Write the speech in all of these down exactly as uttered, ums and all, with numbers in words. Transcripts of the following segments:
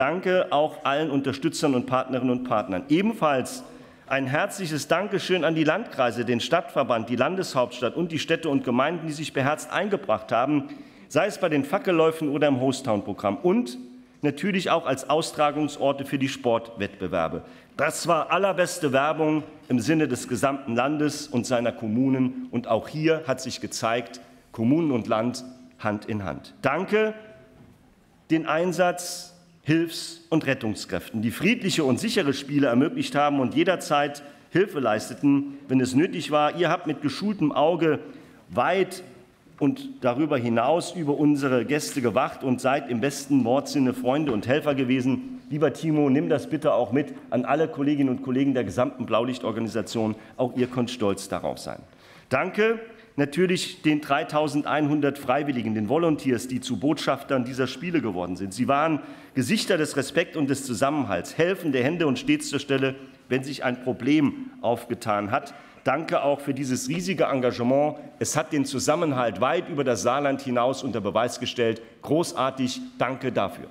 Danke auch allen Unterstützern und Partnerinnen und Partnern. Ebenfalls ein herzliches Dankeschön an die Landkreise, den Stadtverband, die Landeshauptstadt und die Städte und Gemeinden, die sich beherzt eingebracht haben, sei es bei den Fackelläufen oder im Hostown-Programm und natürlich auch als Austragungsorte für die Sportwettbewerbe. Das war allerbeste Werbung im Sinne des gesamten Landes und seiner Kommunen. Und auch hier hat sich gezeigt, Kommunen und Land Hand in Hand. Danke den Einsatz Hilfs- und Rettungskräften, die friedliche und sichere Spiele ermöglicht haben und jederzeit Hilfe leisteten, wenn es nötig war. Ihr habt mit geschultem Auge weit und darüber hinaus über unsere Gäste gewacht und seid im besten Wortsinne Freunde und Helfer gewesen. Lieber Timo, nimm das bitte auch mit an alle Kolleginnen und Kollegen der gesamten Blaulichtorganisation. Auch ihr könnt stolz darauf sein. Danke natürlich den dreitausendeinhundert Freiwilligen, den Volunteers, die zu Botschaftern dieser Spiele geworden sind. Sie waren Gesichter des Respekts und des Zusammenhalts, helfende Hände und stets zur Stelle, wenn sich ein Problem aufgetan hat. Danke auch für dieses riesige Engagement. Es hat den Zusammenhalt weit über das Saarland hinaus unter Beweis gestellt. Großartig, danke dafür.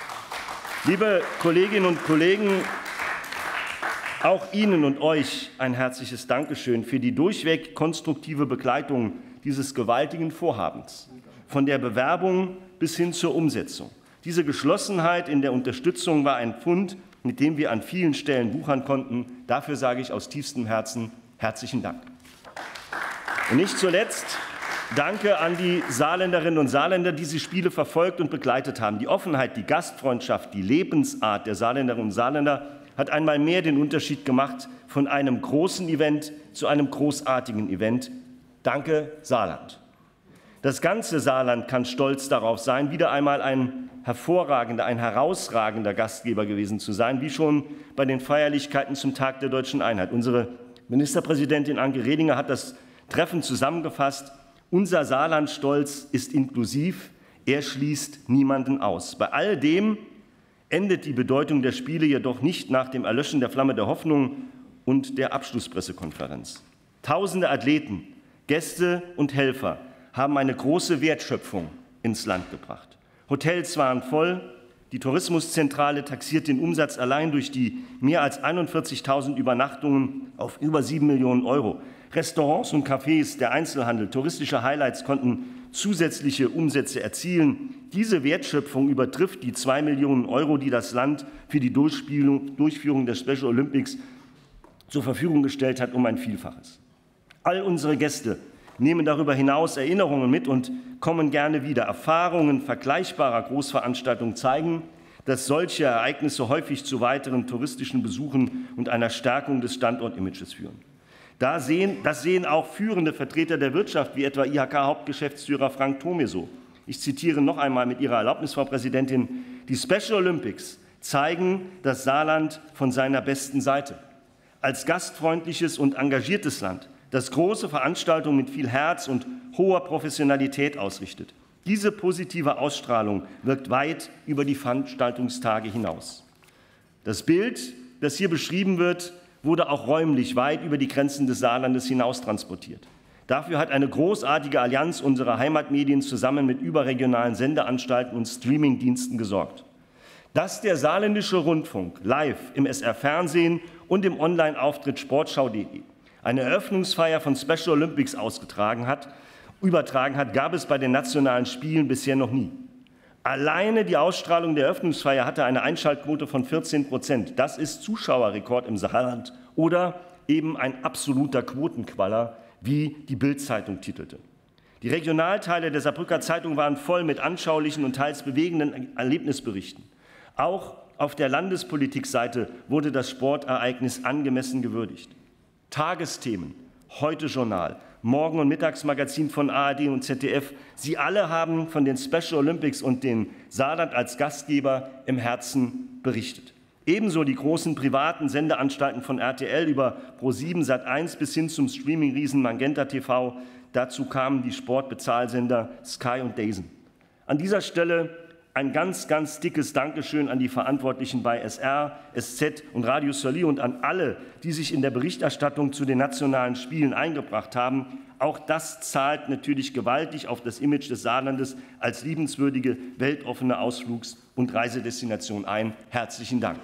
Liebe Kolleginnen und Kollegen, auch Ihnen und euch ein herzliches Dankeschön für die durchweg konstruktive Begleitung dieses gewaltigen Vorhabens, von der Bewerbung bis hin zur Umsetzung. Diese Geschlossenheit in der Unterstützung war ein Pfund, mit dem wir an vielen Stellen wuchern konnten. Dafür sage ich aus tiefstem Herzen herzlichen Dank. Und nicht zuletzt danke an die Saarländerinnen und Saarländer, die diese Spiele verfolgt und begleitet haben. Die Offenheit, die Gastfreundschaft, die Lebensart der Saarländerinnen und Saarländer hat einmal mehr den Unterschied gemacht von einem großen Event zu einem großartigen Event. Danke, Saarland. Das ganze Saarland kann stolz darauf sein, wieder einmal ein hervorragender, ein herausragender Gastgeber gewesen zu sein, wie schon bei den Feierlichkeiten zum Tag der Deutschen Einheit. Unsere Ministerpräsidentin Anke Rehlinger hat das Treffen zusammengefasst. Unser Saarlandstolz ist inklusiv, er schließt niemanden aus. Bei all dem endet die Bedeutung der Spiele jedoch nicht nach dem Erlöschen der Flamme der Hoffnung und der Abschlusspressekonferenz. Tausende Athleten, Gäste und Helfer haben eine große Wertschöpfung ins Land gebracht. Hotels waren voll, die Tourismuszentrale taxiert den Umsatz allein durch die mehr als einundvierzigtausend Übernachtungen auf über sieben Millionen Euro. Restaurants und Cafés, der Einzelhandel, touristische Highlights konnten zusätzliche Umsätze erzielen. Diese Wertschöpfung übertrifft die zwei Millionen Euro, die das Land für die Durchführung der Special Olympics zur Verfügung gestellt hat, um ein Vielfaches. All unsere Gäste nehmen darüber hinaus Erinnerungen mit und kommen gerne wieder. Erfahrungen vergleichbarer Großveranstaltungen zeigen, dass solche Ereignisse häufig zu weiteren touristischen Besuchen und einer Stärkung des Standortimages führen. Da sehen, das sehen auch führende Vertreter der Wirtschaft, wie etwa I H K-Hauptgeschäftsführer Frank Thome so. Ich zitiere noch einmal mit Ihrer Erlaubnis, Frau Präsidentin: Die Special Olympics zeigen das Saarland von seiner besten Seite. Als gastfreundliches und engagiertes Land, das große Veranstaltungen mit viel Herz und hoher Professionalität ausrichtet. Diese positive Ausstrahlung wirkt weit über die Veranstaltungstage hinaus. Das Bild, das hier beschrieben wird, wurde auch räumlich weit über die Grenzen des Saarlandes hinaus transportiert. Dafür hat eine großartige Allianz unserer Heimatmedien zusammen mit überregionalen Sendeanstalten und Streamingdiensten gesorgt. Dass der Saarländische Rundfunk live im S R-Fernsehen und im Online-Auftritt sportschau punkt de eine Eröffnungsfeier von Special Olympics ausgetragen hat, übertragen hat, gab es bei den nationalen Spielen bisher noch nie. Alleine die Ausstrahlung der Eröffnungsfeier hatte eine Einschaltquote von vierzehn Prozent. Das ist Zuschauerrekord im Saarland oder eben ein absoluter Quotenqualler, wie die Bild-Zeitung titelte. Die Regionalteile der Saarbrücker Zeitung waren voll mit anschaulichen und teils bewegenden Erlebnisberichten. Auch auf der Landespolitikseite wurde das Sportereignis angemessen gewürdigt. Tagesthemen, Heute-Journal, Morgen- und Mittagsmagazin von A R D und Z D F, sie alle haben von den Special Olympics und dem Saarland als Gastgeber im Herzen berichtet. Ebenso die großen privaten Sendeanstalten von R T L über ProSieben, Sat eins bis hin zum Streaming-Riesen Magenta T V. Dazu kamen die Sportbezahlsender Sky und D A Z N. An dieser Stelle ein ganz, ganz dickes Dankeschön an die Verantwortlichen bei S R, S Z und Radio Soleil und an alle, die sich in der Berichterstattung zu den nationalen Spielen eingebracht haben. Auch das zahlt natürlich gewaltig auf das Image des Saarlandes als liebenswürdige, weltoffene Ausflugs- und Reisedestination ein. Herzlichen Dank.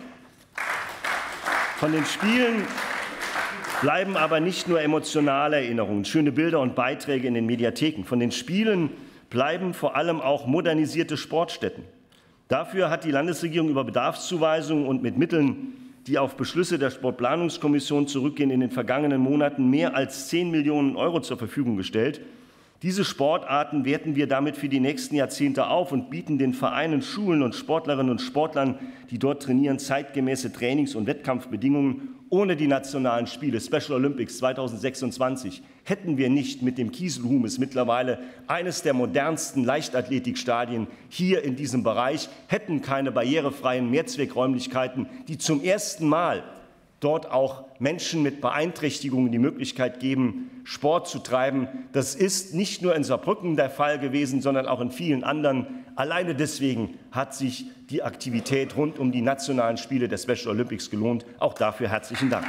Von den Spielen bleiben aber nicht nur emotionale Erinnerungen, schöne Bilder und Beiträge in den Mediatheken. Von den Spielen bleiben vor allem auch modernisierte Sportstätten. Dafür hat die Landesregierung über Bedarfszuweisungen und mit Mitteln, die auf Beschlüsse der Sportplanungskommission zurückgehen, in den vergangenen Monaten mehr als zehn Millionen Euro zur Verfügung gestellt. Diese Sportarten werten wir damit für die nächsten Jahrzehnte auf und bieten den Vereinen, Schulen und Sportlerinnen und Sportlern, die dort trainieren, zeitgemäße Trainings- und Wettkampfbedingungen. Ohne die nationalen Spiele, Special Olympics zweitausendsechsundzwanzig, hätten wir nicht mit dem Kieselhumes mittlerweile eines der modernsten Leichtathletikstadien hier in diesem Bereich, hätten keine barrierefreien Mehrzweckräumlichkeiten, die zum ersten Mal dort auch Menschen mit Beeinträchtigungen die Möglichkeit geben, Sport zu treiben. Das ist nicht nur in Saarbrücken der Fall gewesen, sondern auch in vielen anderen. Alleine deswegen hat sich die Aktivität rund um die nationalen Spiele der Special Olympics gelohnt. Auch dafür herzlichen Dank.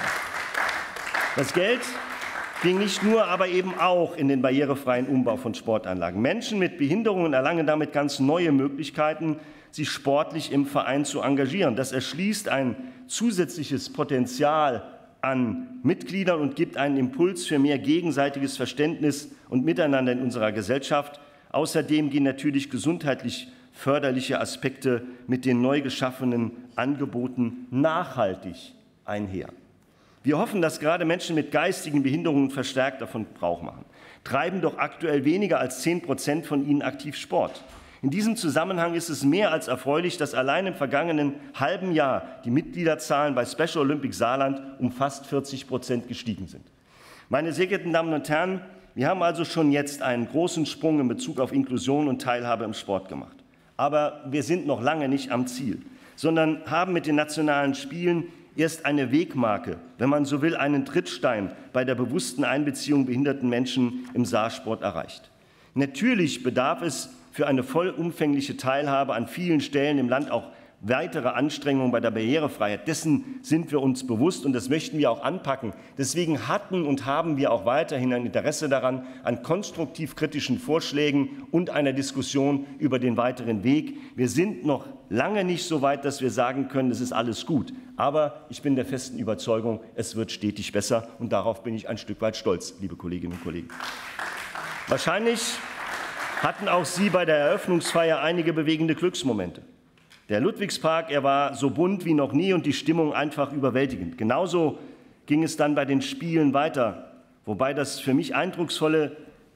Das Geld ging nicht nur, aber eben auch in den barrierefreien Umbau von Sportanlagen. Menschen mit Behinderungen erlangen damit ganz neue Möglichkeiten, sich sportlich im Verein zu engagieren. Das erschließt ein zusätzliches Potenzial an Mitgliedern und gibt einen Impuls für mehr gegenseitiges Verständnis und Miteinander in unserer Gesellschaft. Außerdem gehen natürlich gesundheitlich förderliche Aspekte mit den neu geschaffenen Angeboten nachhaltig einher. Wir hoffen, dass gerade Menschen mit geistigen Behinderungen verstärkt davon Gebrauch machen. Treiben doch aktuell weniger als zehn Prozent von ihnen aktiv Sport. In diesem Zusammenhang ist es mehr als erfreulich, dass allein im vergangenen halben Jahr die Mitgliederzahlen bei Special Olympics Saarland um fast vierzig Prozent gestiegen sind. Meine sehr geehrten Damen und Herren, wir haben also schon jetzt einen großen Sprung in Bezug auf Inklusion und Teilhabe im Sport gemacht. Aber wir sind noch lange nicht am Ziel, sondern haben mit den nationalen Spielen erst eine Wegmarke, wenn man so will, einen Trittstein bei der bewussten Einbeziehung behinderten Menschen im Saarsport erreicht. Natürlich bedarf es für eine vollumfängliche Teilhabe an vielen Stellen im Land auch weitere Anstrengungen bei der Barrierefreiheit. Dessen sind wir uns bewusst und das möchten wir auch anpacken. Deswegen hatten und haben wir auch weiterhin ein Interesse daran, an konstruktiv-kritischen Vorschlägen und einer Diskussion über den weiteren Weg. Wir sind noch lange nicht so weit, dass wir sagen können, es ist alles gut. Aber ich bin der festen Überzeugung, es wird stetig besser und darauf bin ich ein Stück weit stolz, liebe Kolleginnen und Kollegen. Wahrscheinlich hatten auch Sie bei der Eröffnungsfeier einige bewegende Glücksmomente. Der Ludwigspark, er war so bunt wie noch nie und die Stimmung einfach überwältigend. Genauso ging es dann bei den Spielen weiter, wobei das für mich Eindrucksvolle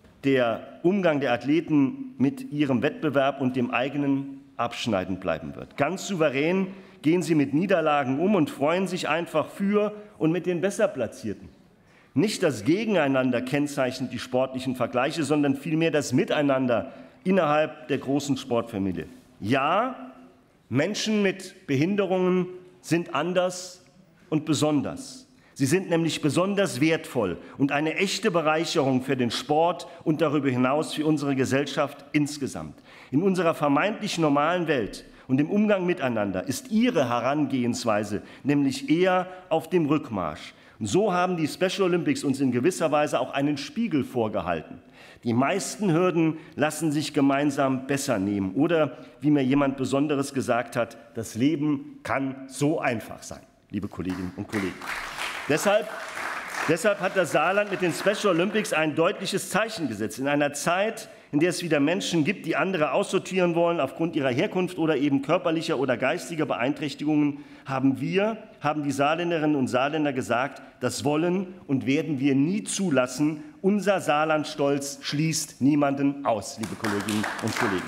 der Umgang der Athleten mit ihrem Wettbewerb und dem eigenen Abschneiden bleiben wird. Ganz souverän gehen sie mit Niederlagen um und freuen sich einfach für und mit den Besserplatzierten. Nicht das Gegeneinander kennzeichnet die sportlichen Vergleiche, sondern vielmehr das Miteinander innerhalb der großen Sportfamilie. Ja, Menschen mit Behinderungen sind anders und besonders. Sie sind nämlich besonders wertvoll und eine echte Bereicherung für den Sport und darüber hinaus für unsere Gesellschaft insgesamt. In unserer vermeintlich normalen Welt und im Umgang miteinander ist ihre Herangehensweise nämlich eher auf dem Rückmarsch. Und so haben die Special Olympics uns in gewisser Weise auch einen Spiegel vorgehalten. Die meisten Hürden lassen sich gemeinsam besser nehmen. Oder, wie mir jemand Besonderes gesagt hat, das Leben kann so einfach sein, liebe Kolleginnen und Kollegen. Deshalb, deshalb hat das Saarland mit den Special Olympics ein deutliches Zeichen gesetzt. In einer Zeit, in der es wieder Menschen gibt, die andere aussortieren wollen aufgrund ihrer Herkunft oder eben körperlicher oder geistiger Beeinträchtigungen, haben wir, haben die Saarländerinnen und Saarländer gesagt, das wollen und werden wir nie zulassen. Unser Saarlandstolz schließt niemanden aus, liebe Kolleginnen und Kollegen.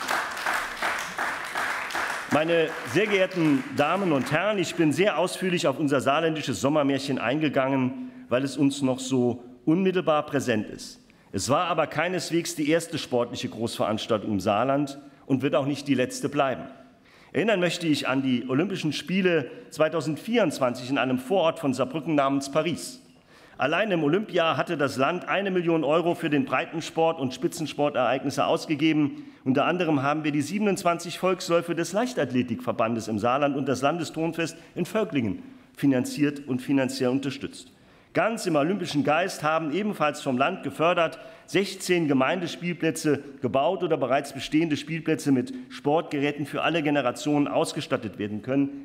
Meine sehr geehrten Damen und Herren, ich bin sehr ausführlich auf unser saarländisches Sommermärchen eingegangen, weil es uns noch so unmittelbar präsent ist. Es war aber keineswegs die erste sportliche Großveranstaltung im Saarland und wird auch nicht die letzte bleiben. Erinnern möchte ich an die Olympischen Spiele zweitausendvierundzwanzig in einem Vorort von Saarbrücken namens Paris. Allein im Olympiajahr hatte das Land eine Million Euro für den Breitensport und Spitzensportereignisse ausgegeben. Unter anderem haben wir die siebenundzwanzig Volksläufe des Leichtathletikverbandes im Saarland und das Landesturnfest in Völklingen finanziert und finanziell unterstützt. Ganz im olympischen Geist haben ebenfalls vom Land gefördert sechzehn Gemeindespielplätze gebaut oder bereits bestehende Spielplätze mit Sportgeräten für alle Generationen ausgestattet werden können.